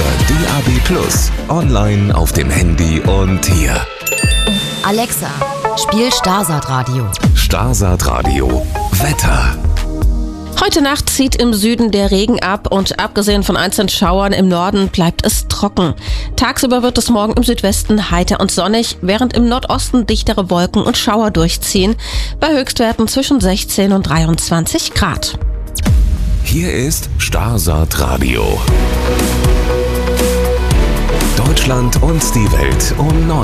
DAB+, online auf dem Handy und hier. Alexa, spiel Starsat Radio. Starsat Radio Wetter. Heute Nacht zieht im Süden der Regen ab und abgesehen von einzelnen Schauern im Norden bleibt es trocken. Tagsüber wird es morgen im Südwesten heiter und sonnig, während im Nordosten dichtere Wolken und Schauer durchziehen, bei Höchstwerten zwischen 16 und 23 Grad. Hier ist Starsat Radio. Deutschland und die Welt um 9.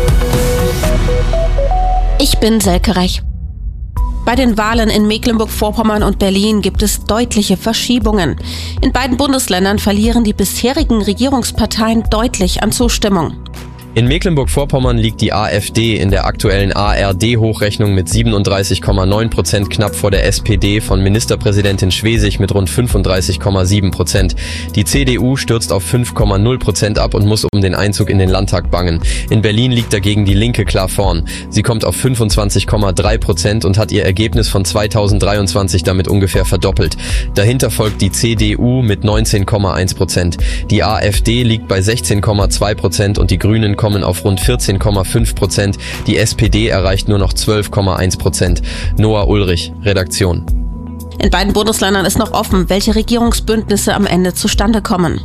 Ich bin Selke Rech. Bei den Wahlen in Mecklenburg-Vorpommern und Berlin gibt es deutliche Verschiebungen. In beiden Bundesländern verlieren die bisherigen Regierungsparteien deutlich an Zustimmung. In Mecklenburg-Vorpommern liegt die AfD in der aktuellen ARD-Hochrechnung mit 37,9% knapp vor der SPD von Ministerpräsidentin Schwesig mit rund 35,7%. Die CDU stürzt auf 5,0% ab und muss um den Einzug in den Landtag bangen. In Berlin liegt dagegen die Linke klar vorn. Sie kommt auf 25,3% und hat ihr Ergebnis von 2023 damit ungefähr verdoppelt. Dahinter folgt die CDU mit 19,1%. Die AfD liegt bei 16,2% und die Grünen kommen auf rund 14,5%. Die SPD erreicht nur noch 12,1%. Noah Ulrich, Redaktion. In beiden Bundesländern ist noch offen, welche Regierungsbündnisse am Ende zustande kommen.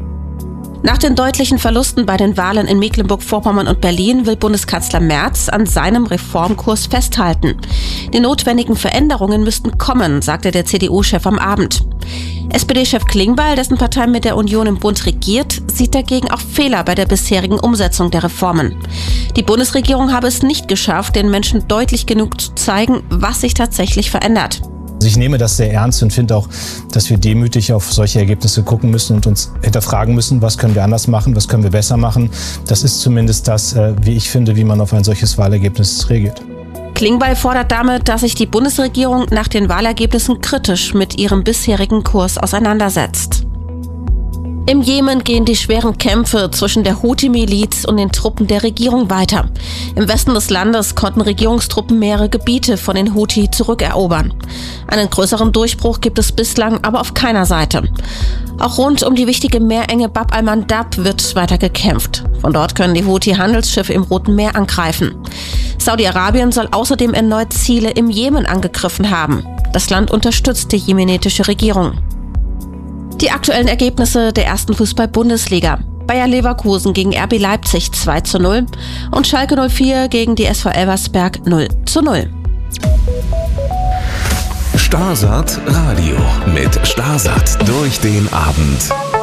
Nach den deutlichen Verlusten bei den Wahlen in Mecklenburg-Vorpommern und Berlin will Bundeskanzler Merz an seinem Reformkurs festhalten. Die notwendigen Veränderungen müssten kommen, sagte der CDU-Chef am Abend. SPD-Chef Klingbeil, dessen Partei mit der Union im Bund regiert, sieht dagegen auch Fehler bei der bisherigen Umsetzung der Reformen. Die Bundesregierung habe es nicht geschafft, den Menschen deutlich genug zu zeigen, was sich tatsächlich verändert. Also ich nehme das sehr ernst und finde auch, dass wir demütig auf solche Ergebnisse gucken müssen und uns hinterfragen müssen, was können wir anders machen, was können wir besser machen. Das ist zumindest das, wie ich finde, wie man auf ein solches Wahlergebnis reagiert. Klingbeil fordert damit, dass sich die Bundesregierung nach den Wahlergebnissen kritisch mit ihrem bisherigen Kurs auseinandersetzt. Im Jemen gehen die schweren Kämpfe zwischen der Houthi-Miliz und den Truppen der Regierung weiter. Im Westen des Landes konnten Regierungstruppen mehrere Gebiete von den Houthi zurückerobern. Einen größeren Durchbruch gibt es bislang aber auf keiner Seite. Auch rund um die wichtige Meerenge Bab al-Mandab wird weiter gekämpft. Von dort können die Houthi-Handelsschiffe im Roten Meer angreifen. Saudi-Arabien soll außerdem erneut Ziele im Jemen angegriffen haben. Das Land unterstützt die jemenitische Regierung. Die aktuellen Ergebnisse der ersten Fußball-Bundesliga. Bayer Leverkusen gegen RB Leipzig 2:0 und Schalke 04 gegen die SV Elversberg 0:0. Starsat Radio mit Starsat durch den Abend.